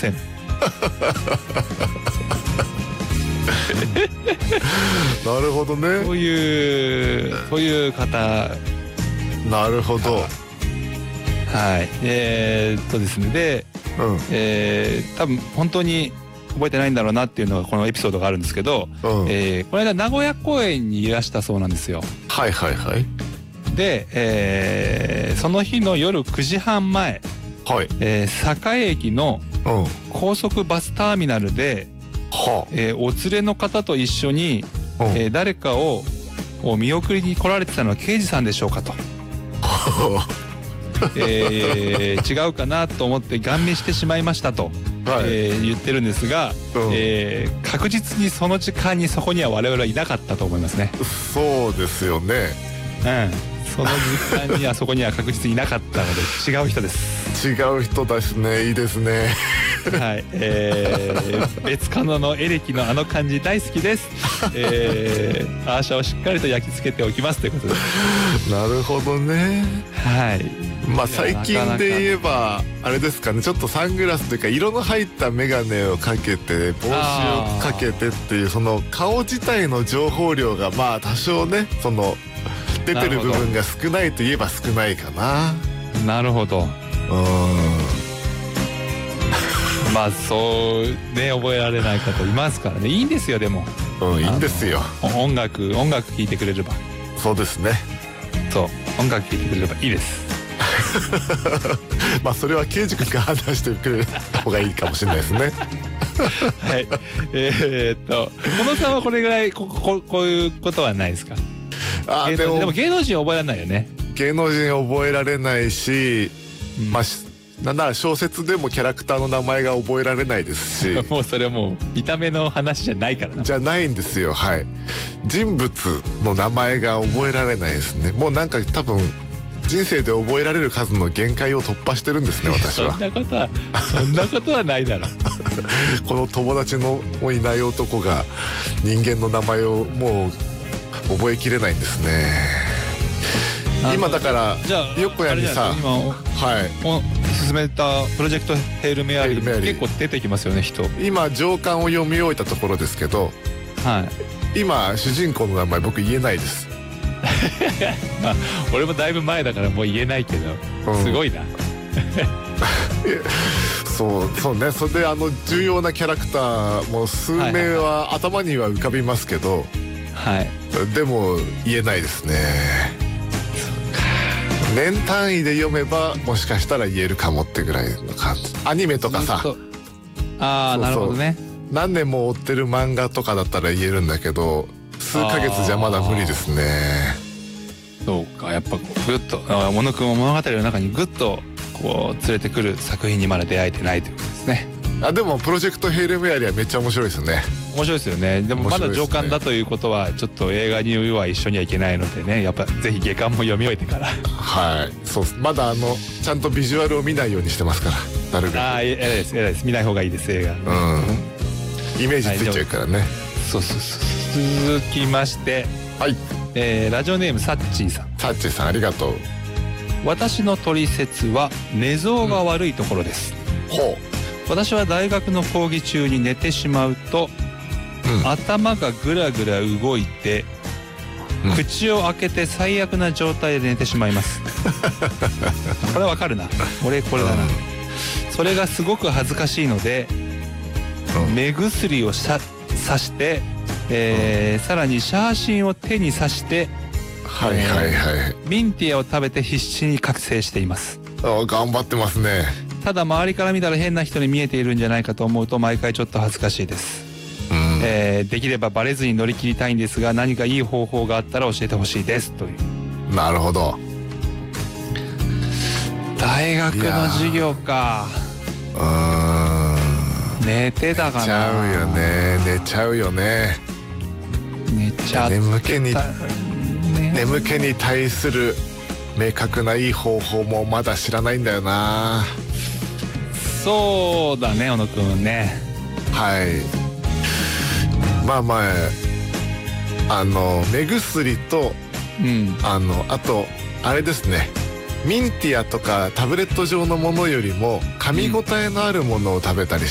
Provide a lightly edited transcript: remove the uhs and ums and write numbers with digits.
せん。 なるほどね。 そういう方。 なるほど。 はい。ですね。で、多分本当に覚えてないんだろうなっていうのがこのエピソードがあるんですけど、この間名古屋公演にいらしたそうなんですよ。 はいはいはい。 で、その日の夜9時半前、 はい。 栄駅の高速バスターミナルで、お連れの方と一緒に、誰かを見送りに来られてたのは刑事さんでしょうかと。違うかなと思ってガン見してしまいましたと、言ってるんですが、確実にその時間にそこには我々はいなかったと思いますね。 そうですよね。 その時間にはそこには確実にいなかったので違う人です。 違う人ですね。いいですね。 はい、別カノのエレキのあの感じ大好きです。アーシャをしっかりと焼き付けておきますということで。 なるほどね。 はい。 まあ最近で言えばあれですかね、ちょっとサングラスというか色の入った眼鏡をかけて帽子をかけてっていうその顔自体の情報量がまあ多少ね、その出てる部分が少ないといえば少ないかな。 なるほど。まあそうね、覚えられない方いますからね。いいんですよ。でもいいんですよ。 音楽聴いてくれれば。 そうですね。 そう、音楽聴いてくれればいいです。 まあそれは刑事君が判断してくれた方がいいかもしれないですね。 はい。小野さんはこれぐらいこういうことはないですか？でも芸能人覚えられないよね。 芸能人覚えられないし、まあなんなら小説でもキャラクターの名前が覚えられないですし。 もうそれはもう見た目の話じゃないからな。 じゃないんですよ。はい。人物の名前が覚えられないですね。もうなんか多分人生で覚えられる数の限界を突破してるんですね、私は。 そんなことはないだろ。 この友達のもいない男が人間の名前をもう覚えきれないんですね。今だから横谷にさ、 進めたプロジェクトヘイルメアリー結構出てきますよね、人。 今上巻を読み終えたところですけど、今主人公の名前僕言えないです。 まあ俺もだいぶ前だからもう言えないけど、すごいな。 そうね。それで重要なキャラクターも数名は頭には浮かびますけど、でも言えないですね。年単位で読めばもしかしたら言えるかもってぐらいの感じ。アニメとかさ、 なるほどね。 何年も追ってる漫画とかだったら言えるんだけど、数ヶ月じゃまだ無理ですね。 そうか、やっぱぐっと小野くんを物語の中にぐっとこう連れてくる作品にまだ出会えてないということですね。 でもプロジェクトヘイルメアリーはめっちゃ面白いですよね。 面白いですよね。でもまだ上巻だということはちょっと映画には一緒にはいけないのでね、やっぱぜひ下巻も読み終えてから。 はい、そうです。まだちゃんとビジュアルを見ないようにしてますから。なるべく。偉いです。見ない方がいいです映画。 イメージついちゃうからね。 そう続きまして、ラジオネームサッチーさん。 サッチーさんありがとう。 私の取説は寝相が悪いところです。私は大学の講義中に寝てしまうと、頭がぐらぐら動いて、口を開けて最悪な状態で寝てしまいます。これわかるな。俺これだな。それがすごく恥ずかしいので、目薬をさして、さらにシャーシンを手に刺して、ミンティアを食べて必死に覚醒しています。 頑張ってますね。 ただ周りから見たら変な人に見えているんじゃないかと思うと毎回ちょっと恥ずかしいです。できればバレずに乗り切りたいんですが、何かいい方法があったら教えてほしいですという。 なるほど。 大学の授業か。寝てたかな。 寝ちゃうよね。 寝ちゃった。 眠気に対する明確ないい方法もまだ知らないんだよな。 そうだね、小野くんね。 目薬と、あとあれですね、ミンティアとかタブレット状のものよりも噛み応えのあるものを食べたり